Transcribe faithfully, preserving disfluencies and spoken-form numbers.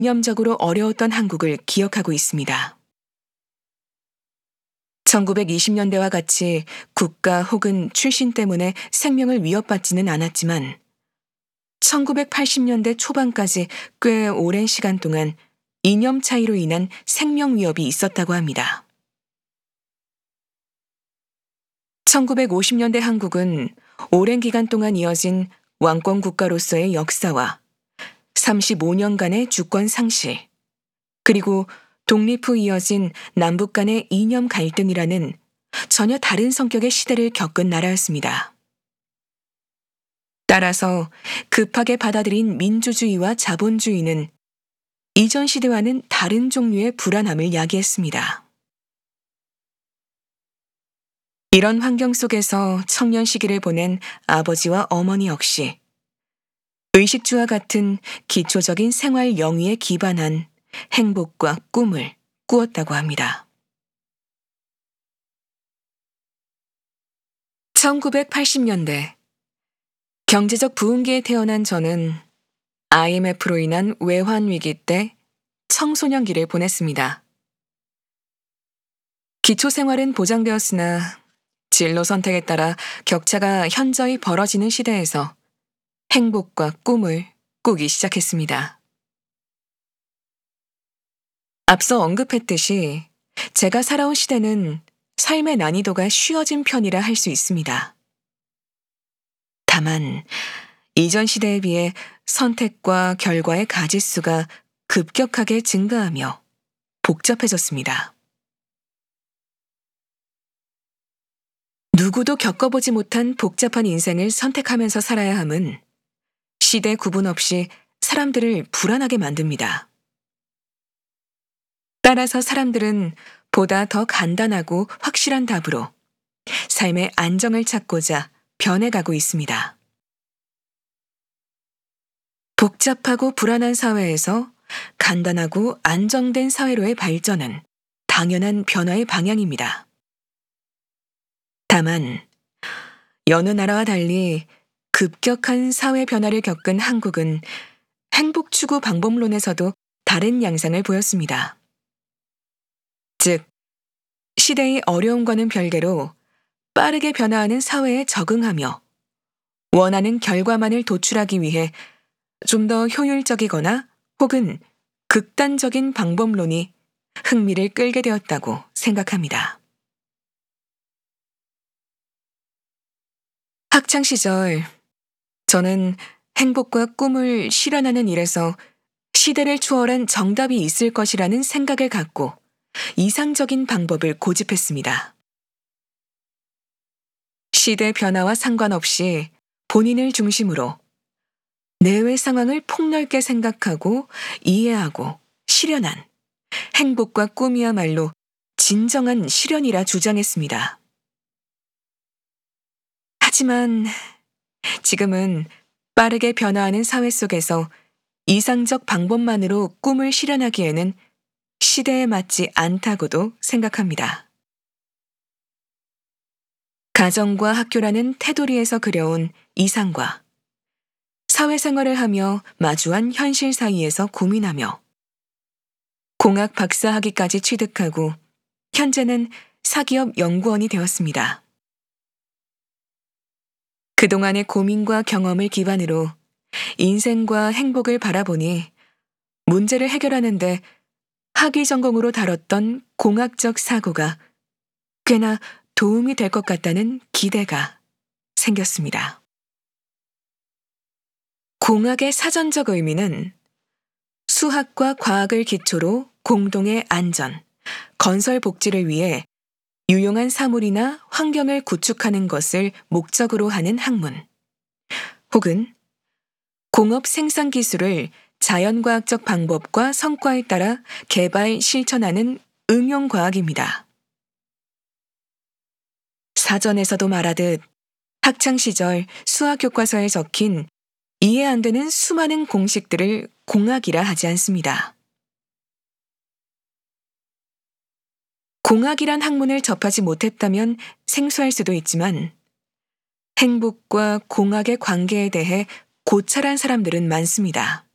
이념적으로 어려웠던 한국을 기억하고 있습니다. 천구백이십 년대와 같이 국가 혹은 출신 때문에 생명을 위협받지는 않았지만 천구백팔십 년대 초반까지 꽤 오랜 시간 동안 이념 차이로 인한 생명 위협이 있었다고 합니다. 천구백오십 년대 한국은 오랜 기간 동안 이어진 왕권 국가로서의 역사와 삼십오 년간의 주권 상실, 그리고 독립 후 이어진 남북 간의 이념 갈등이라는 전혀 다른 성격의 시대를 겪은 나라였습니다. 따라서 급하게 받아들인 민주주의와 자본주의는 이전 시대와는 다른 종류의 불안함을 야기했습니다. 이런 환경 속에서 청년 시기를 보낸 아버지와 어머니 역시 의식주와 같은 기초적인 생활 영위에 기반한 행복과 꿈을 꾸었다고 합니다. 천구백팔십 년대 경제적 부흥기에 태어난 저는 아이엠에프로 인한 외환 위기 때 청소년기를 보냈습니다. 기초 생활은 보장되었으나 진로 선택에 따라 격차가 현저히 벌어지는 시대에서 행복과 꿈을 꾸기 시작했습니다. 앞서 언급했듯이 제가 살아온 시대는 삶의 난이도가 쉬워진 편이라 할 수 있습니다. 다만 이전 시대에 비해 선택과 결과의 가짓수가 급격하게 증가하며 복잡해졌습니다. 누구도 겪어보지 못한 복잡한 인생을 선택하면서 살아야 함은 시대 구분 없이 사람들을 불안하게 만듭니다. 따라서 사람들은 보다 더 간단하고 확실한 답으로 삶의 안정을 찾고자 변해가고 있습니다. 복잡하고 불안한 사회에서 간단하고 안정된 사회로의 발전은 당연한 변화의 방향입니다. 다만 여느 나라와 달리 급격한 사회 변화를 겪은 한국은 행복 추구 방법론에서도 다른 양상을 보였습니다. 즉, 시대의 어려움과는 별개로 빠르게 변화하는 사회에 적응하며 원하는 결과만을 도출하기 위해 좀 더 효율적이거나 혹은 극단적인 방법론이 흥미를 끌게 되었다고 생각합니다. 학창 시절 저는 행복과 꿈을 실현하는 일에서 시대를 초월한 정답이 있을 것이라는 생각을 갖고 이상적인 방법을 고집했습니다. 시대 변화와 상관없이 본인을 중심으로 내외 상황을 폭넓게 생각하고 이해하고 실현한 행복과 꿈이야말로 진정한 실현이라 주장했습니다. 하지만 지금은 빠르게 변화하는 사회 속에서 이상적 방법만으로 꿈을 실현하기에는 시대에 맞지 않다고도 생각합니다. 가정과 학교라는 테두리에서 그려온 이상과 사회생활을 하며 마주한 현실 사이에서 고민하며 공학 박사학위까지 취득하고 현재는 사기업 연구원이 되었습니다. 그동안의 고민과 경험을 기반으로 인생과 행복을 바라보니 문제를 해결하는데 학위 전공으로 다뤘던 공학적 사고가 꽤나 도움이 될 것 같다는 기대가 생겼습니다. 공학의 사전적 의미는 수학과 과학을 기초로 공동의 안전, 건설 복지를 위해 유용한 사물이나 환경을 구축하는 것을 목적으로 하는 학문, 혹은 공업 생산 기술을 자연과학적 방법과 성과에 따라 개발, 실천하는 응용과학입니다. 사전에서도 말하듯 학창시절 수학 교과서에 적힌 이해 안 되는 수많은 공식들을 공학이라 하지 않습니다. 공학이란 학문을 접하지 못했다면 생소할 수도 있지만 행복과 공학의 관계에 대해 고찰한 사람들은 많습니다.